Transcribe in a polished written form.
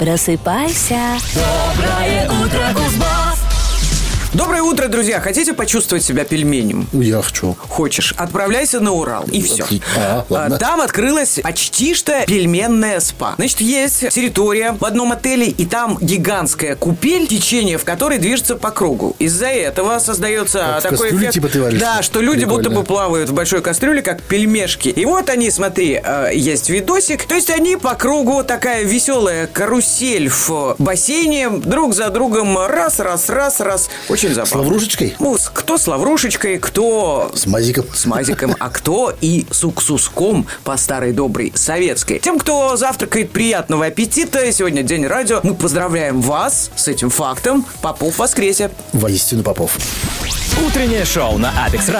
Просыпайся. Доброе утро, Кузбасс! Доброе утро, друзья! Хотите почувствовать себя пельменем? Я хочу. Хочешь? Отправляйся на Урал, и все. Ладно. Там открылась почти что пельменная спа. Значит, есть территория в одном отеле, и там гигантская купель, течение в которой движется по кругу. Из-за этого создается как в такой кастрюле эффект, типа ты варишь? да, что люди Прикольно. будто бы плавают в большой кастрюле, как пельмешки. И вот они, смотри, есть видосик. То есть они по кругу, такая веселая карусель в бассейне, друг за другом раз. Очень забавно. С лаврушечкой? Ну, кто с лаврушечкой, кто С мазиком. с мазиком, а кто и с уксуском по старой доброй советской. Тем, кто завтракает, приятного аппетита. Сегодня день радио. Мы поздравляем вас с этим фактом. Попов воскресе. Воистину Попов. Утреннее шоу на Алекс